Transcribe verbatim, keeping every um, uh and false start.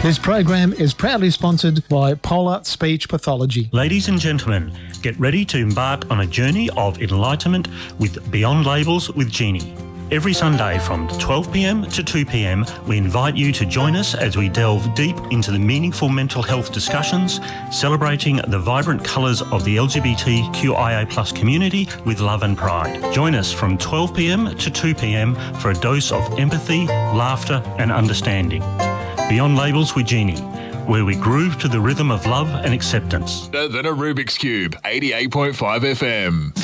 This program is proudly sponsored by Polar Speech Pathology. Ladies and gentlemen, get ready to embark on a journey of enlightenment with Beyond Labels with Jeannie. Every Sunday from twelve p m to two p m, we invite you to join us as we delve deep into the meaningful mental health discussions, celebrating the vibrant colours of the L G B T Q I A plus community with love and pride. Join us from twelve p m to two p m for a dose of empathy, laughter and understanding. Beyond Labels with Jeannie, where we groove to the rhythm of love and acceptance. Better than a Rubik's Cube, eighty-eight point five F M.